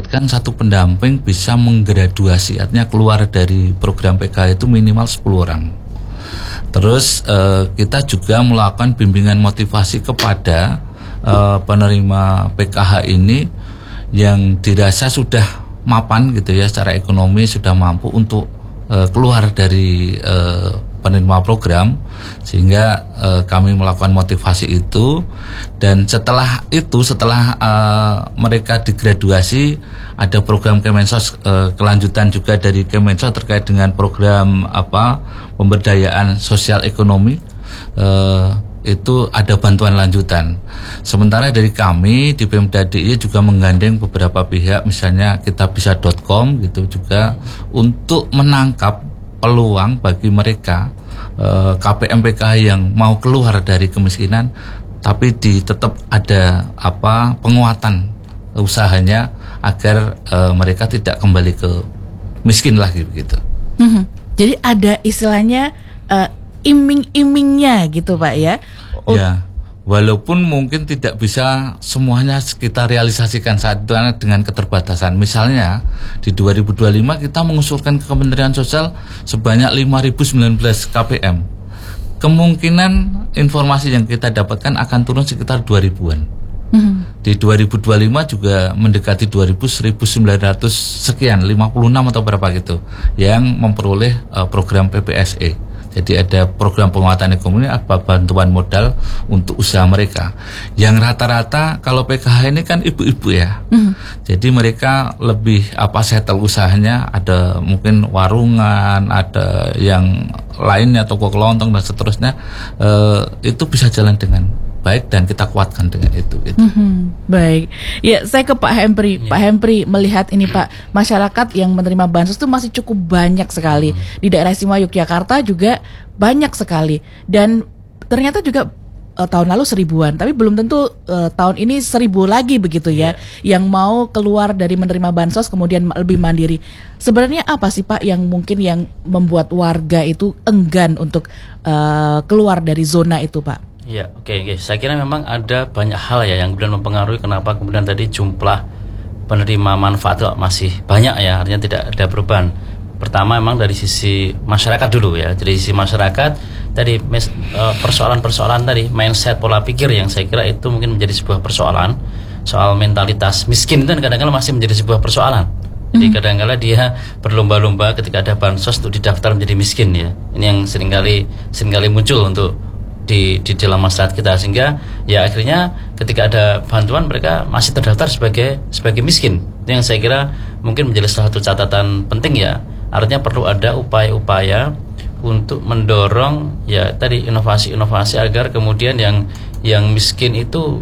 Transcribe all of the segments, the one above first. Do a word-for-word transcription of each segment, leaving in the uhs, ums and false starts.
menargetkan satu pendamping bisa menggraduasi, artinya keluar dari program P K H itu minimal sepuluh orang. Terus eh, kita juga melakukan bimbingan motivasi kepada eh, penerima P K H ini yang dirasa sudah mapan gitu ya secara ekonomi, sudah mampu untuk eh, keluar dari eh, penerima program, sehingga uh, kami melakukan motivasi itu. Dan setelah itu, setelah uh, mereka digraduasi, ada program Kemensos uh, kelanjutan juga dari Kemensos terkait dengan program apa pemberdayaan sosial ekonomi, uh, itu ada bantuan lanjutan. Sementara dari kami di Pemda D I Y juga menggandeng beberapa pihak, misalnya kitabisa dot com gitu juga, untuk menangkap peluang bagi mereka eh, K P M P K H yang mau keluar dari kemiskinan, tapi di tetap ada apa penguatan usahanya agar eh, mereka tidak kembali ke miskin lagi begitu. Mm-hmm. Jadi ada istilahnya uh, iming-imingnya gitu Pak ya. Oh. Ya. Walaupun mungkin tidak bisa semuanya kita realisasikan saat itu dengan keterbatasan. Misalnya di dua ribu dua puluh lima kita mengusulkan ke Kementerian Sosial sebanyak lima ribu sembilan belas K P M. Kemungkinan informasi yang kita dapatkan akan turun sekitar dua ribuan. Mm-hmm. Di dua ribu dua puluh lima juga mendekati dua ribu, seribu sembilan ratus sekian, lima puluh enam atau berapa gitu yang memperoleh uh, program P P S E. Jadi ada program penguatan ekonomi, apa bantuan modal untuk usaha mereka. Yang rata-rata kalau P K H ini kan ibu-ibu ya. Mm. Jadi mereka lebih apa settle usahanya, ada mungkin warungan, ada yang lainnya toko kelontong dan seterusnya. E, itu bisa jalan dengan baik dan kita kuatkan dengan itu. Gitu. Mm-hmm. Baik, ya saya ke Pak Hempri. Ya. Pak Hempri melihat ini Pak, masyarakat yang menerima bansos itu masih cukup banyak sekali. Hmm. Di daerah istimewa Yogyakarta juga banyak sekali. Dan ternyata juga uh, tahun lalu seribuan, tapi belum tentu uh, tahun ini seribu lagi begitu ya, ya, yang mau keluar dari menerima bansos kemudian lebih mandiri. Sebenarnya apa sih Pak yang mungkin yang membuat warga itu enggan untuk uh, keluar dari zona itu Pak? Ya, oke, okay, okay. Saya kira memang ada banyak hal ya yang kemudian mempengaruhi kenapa kemudian tadi jumlah penerima manfaat masih banyak ya, artinya tidak ada perubahan. Pertama memang dari sisi masyarakat dulu ya, dari sisi masyarakat tadi persoalan-persoalan tadi mindset pola pikir yang saya kira itu mungkin menjadi sebuah persoalan. Soal mentalitas miskin itu kadang-kadang masih menjadi sebuah persoalan. Jadi kadang-kadang dia berlomba-lomba ketika ada bansos untuk didaftar menjadi miskin ya. Ini yang seringkali seringkali muncul untuk di di dalam masyarakat kita, sehingga ya akhirnya ketika ada bantuan mereka masih terdaftar sebagai sebagai miskin. Itu yang saya kira mungkin menjadi salah satu catatan penting ya. Artinya perlu ada upaya-upaya untuk mendorong ya tadi inovasi-inovasi agar kemudian yang yang miskin itu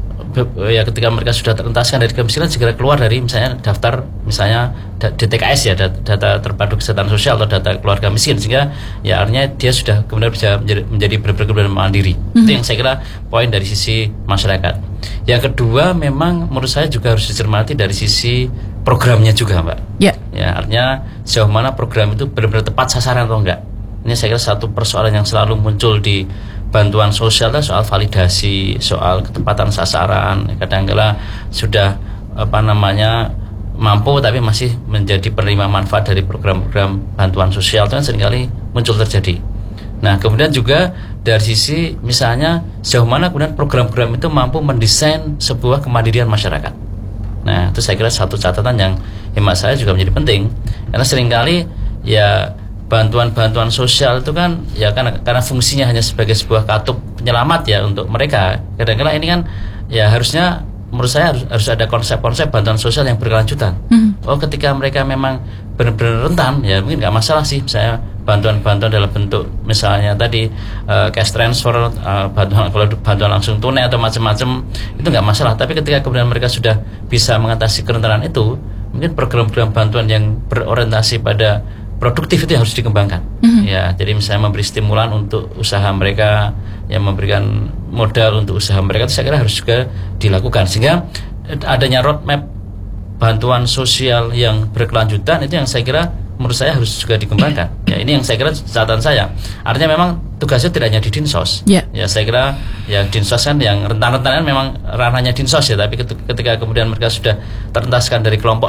ya ketika mereka sudah terentaskan dari kemiskinan segera keluar dari misalnya daftar misalnya D T K S ya, data terpadu kesehatan sosial atau data keluarga miskin, sehingga ya artinya dia sudah kemudian bisa menjadi, menjadi benar-benar mandiri. Mm-hmm. Itu yang saya kira poin dari sisi masyarakat. Yang kedua memang menurut saya juga harus dicermati dari sisi programnya juga Mbak. Yeah. Ya artinya sejauh mana program itu benar-benar tepat sasaran atau enggak. Ini saya kira satu persoalan yang selalu muncul di bantuan sosial, soal validasi, soal ketepatan sasaran. Kadang-kala sudah apa namanya mampu tapi masih menjadi penerima manfaat dari program-program bantuan sosial itu kan seringkali muncul terjadi. Nah kemudian juga dari sisi misalnya sejauh mana kemudian program-program itu mampu mendesain sebuah kemandirian masyarakat. Nah itu saya kira satu catatan yang hemat saya juga menjadi penting, karena seringkali ya bantuan-bantuan sosial itu kan ya karena karena fungsinya hanya sebagai sebuah katup penyelamat ya untuk mereka. Kadang-kadang ini kan ya harusnya menurut saya harus harus ada konsep-konsep bantuan sosial yang berkelanjutan. Mm. Oh ketika mereka memang benar-benar rentan ya mungkin nggak masalah sih misalnya bantuan-bantuan dalam bentuk misalnya tadi uh, cash transfer, uh, bantuan kalau bantuan langsung tunai atau macam-macam itu nggak masalah. Tapi ketika kemudian mereka sudah bisa mengatasi kerentanan itu, mungkin program-program bantuan yang berorientasi pada produktif itu harus dikembangkan. Mm-hmm. Ya, jadi misalnya memberi stimulan untuk usaha mereka, yang memberikan modal untuk usaha mereka itu saya kira harus juga dilakukan, sehingga adanya roadmap bantuan sosial yang berkelanjutan itu yang saya kira menurut saya harus juga dikembangkan. Ya, ini yang saya kira catatan saya. Artinya memang tugasnya tidak hanya di Dinsos. Yeah. Ya, saya kira ya Dinsos kan yang rentan-rentan memang ranahnya Dinsos ya, tapi ketika kemudian mereka sudah terentaskan dari kelompok